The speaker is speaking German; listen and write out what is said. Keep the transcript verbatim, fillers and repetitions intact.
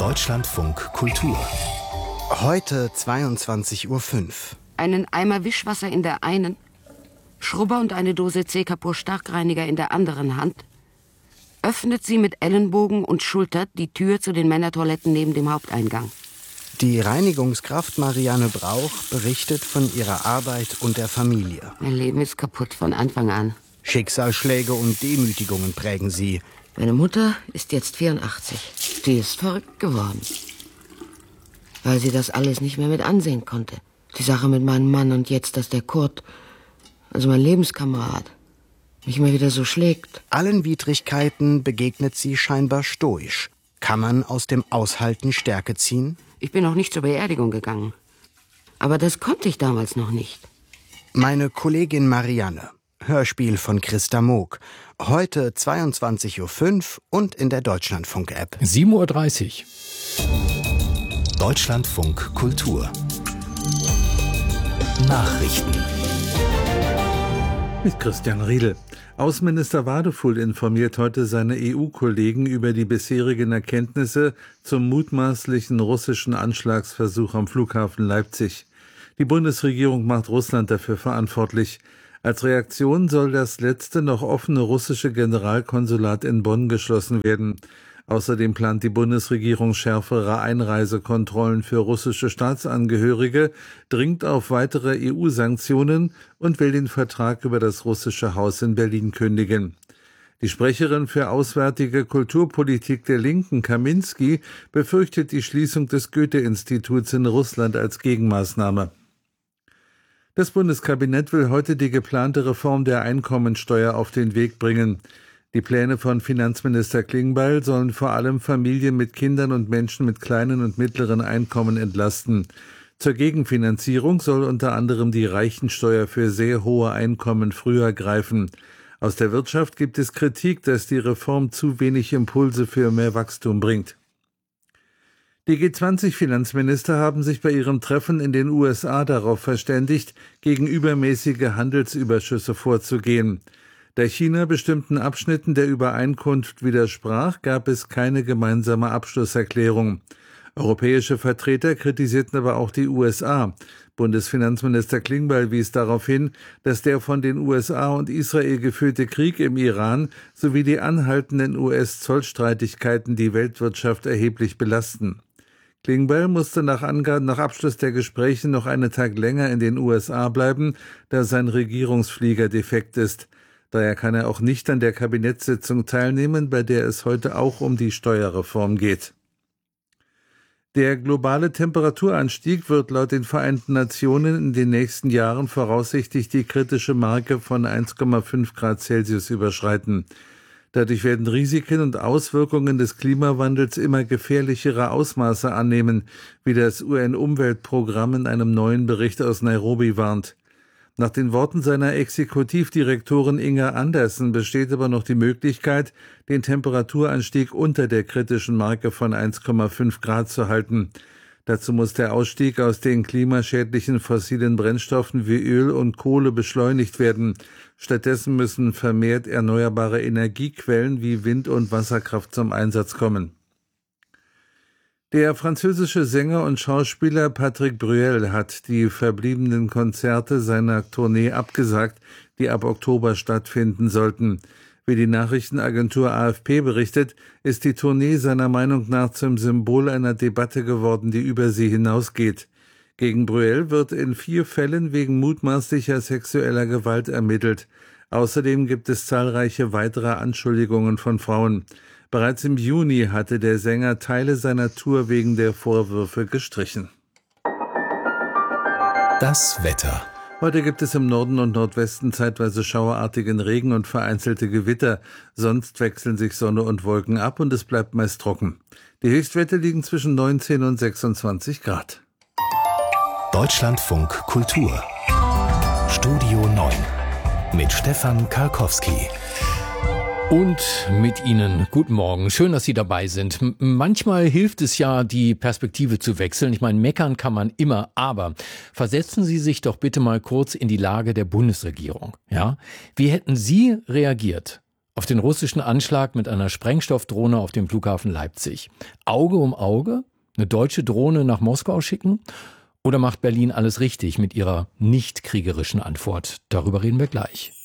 Deutschlandfunk Kultur. Heute zweiundzwanzig Uhr fünf. Einen Eimer Wischwasser in der einen, Schrubber und eine Dose C-Kapur Starkreiniger in der anderen Hand, öffnet sie mit Ellenbogen und schultert die Tür zu den Männertoiletten neben dem Haupteingang. Die Reinigungskraft Marianne Brauch berichtet von ihrer Arbeit und der Familie. Mein Leben ist kaputt von Anfang an. Schicksalsschläge und Demütigungen prägen sie. Meine Mutter ist jetzt vierundachtzig. Die ist verrückt geworden, weil sie das alles nicht mehr mit ansehen konnte. Die Sache mit meinem Mann und jetzt, dass der Kurt, also mein Lebenskamerad, mich immer wieder so schlägt. Allen Widrigkeiten begegnet sie scheinbar stoisch. Kann man aus dem Aushalten Stärke ziehen? Ich bin auch nicht zur Beerdigung gegangen. Aber das konnte ich damals noch nicht. Meine Kollegin Marianne. Hörspiel von Christa Moog. Heute zweiundzwanzig Uhr fünf und in der Deutschlandfunk-App. sieben Uhr dreißig. Deutschlandfunk Kultur. Nachrichten. Mit Christian Riedel. Außenminister Wadefuhl informiert heute seine E U-Kollegen über die bisherigen Erkenntnisse zum mutmaßlichen russischen Anschlagsversuch am Flughafen Leipzig. Die Bundesregierung macht Russland dafür verantwortlich. Als Reaktion soll das letzte noch offene russische Generalkonsulat in Bonn geschlossen werden. Außerdem plant die Bundesregierung schärfere Einreisekontrollen für russische Staatsangehörige, dringt auf weitere E U-Sanktionen und will den Vertrag über das russische Haus in Berlin kündigen. Die Sprecherin für auswärtige Kulturpolitik der Linken, Kaminski, befürchtet die Schließung des Goethe-Instituts in Russland als Gegenmaßnahme. Das Bundeskabinett will heute die geplante Reform der Einkommensteuer auf den Weg bringen. Die Pläne von Finanzminister Klingbeil sollen vor allem Familien mit Kindern und Menschen mit kleinen und mittleren Einkommen entlasten. Zur Gegenfinanzierung soll unter anderem die Reichensteuer für sehr hohe Einkommen früher greifen. Aus der Wirtschaft gibt es Kritik, dass die Reform zu wenig Impulse für mehr Wachstum bringt. Die G zwanzig Finanzminister haben sich bei ihrem Treffen in den U S A darauf verständigt, gegen übermäßige Handelsüberschüsse vorzugehen. Da China bestimmten Abschnitten der Übereinkunft widersprach, gab es keine gemeinsame Abschlusserklärung. Europäische Vertreter kritisierten aber auch die U S A. Bundesfinanzminister Klingbeil wies darauf hin, dass der von den U S A und Israel geführte Krieg im Iran sowie die anhaltenden U S-Zollstreitigkeiten die Weltwirtschaft erheblich belasten. Klingbeil musste nach Angaben nach Abschluss der Gespräche noch einen Tag länger in den U S A bleiben, da sein Regierungsflieger defekt ist. Daher kann er auch nicht an der Kabinettssitzung teilnehmen, bei der es heute auch um die Steuerreform geht. Der globale Temperaturanstieg wird laut den Vereinten Nationen in den nächsten Jahren voraussichtlich die kritische Marke von eins Komma fünf Grad Celsius überschreiten. Dadurch werden Risiken und Auswirkungen des Klimawandels immer gefährlichere Ausmaße annehmen, wie das U N-Umweltprogramm in einem neuen Bericht aus Nairobi warnt. Nach den Worten seiner Exekutivdirektorin Inga Andersen besteht aber noch die Möglichkeit, den Temperaturanstieg unter der kritischen Marke von eins Komma fünf Grad zu halten. Dazu muss der Ausstieg aus den klimaschädlichen fossilen Brennstoffen wie Öl und Kohle beschleunigt werden. Stattdessen müssen vermehrt erneuerbare Energiequellen wie Wind- und Wasserkraft zum Einsatz kommen. Der französische Sänger und Schauspieler Patrick Bruel hat die verbliebenen Konzerte seiner Tournee abgesagt, die ab Oktober stattfinden sollten. Wie die Nachrichtenagentur A F P berichtet, ist die Tournee seiner Meinung nach zum Symbol einer Debatte geworden, die über sie hinausgeht. Gegen Bruel wird in vier Fällen wegen mutmaßlicher sexueller Gewalt ermittelt. Außerdem gibt es zahlreiche weitere Anschuldigungen von Frauen. Bereits im Juni hatte der Sänger Teile seiner Tour wegen der Vorwürfe gestrichen. Das Wetter. Heute gibt es im Norden und Nordwesten zeitweise schauerartigen Regen und vereinzelte Gewitter. Sonst wechseln sich Sonne und Wolken ab und es bleibt meist trocken. Die Höchstwerte liegen zwischen neunzehn und sechsundzwanzig Grad. Deutschlandfunk Kultur. Studio neun. Mit Stefan Karkowski. Und mit Ihnen guten Morgen. Schön, dass Sie dabei sind. M- manchmal hilft es ja, die Perspektive zu wechseln. Ich meine, meckern kann man immer, aber versetzen Sie sich doch bitte mal kurz in die Lage der Bundesregierung. Ja? Wie hätten Sie reagiert auf den russischen Anschlag mit einer Sprengstoffdrohne auf dem Flughafen Leipzig. Auge um Auge? Eine deutsche Drohne nach Moskau schicken? Oder macht Berlin alles richtig mit ihrer nicht kriegerischen Antwort? Darüber reden wir gleich.